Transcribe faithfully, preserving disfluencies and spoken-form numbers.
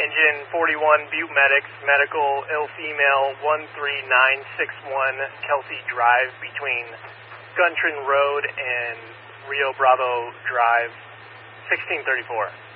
Engine forty-one Butte Medics, medical, ill female, one three nine six one Kelsey Drive between Guntrin Road and Rio Bravo Drive, sixteen thirty-four.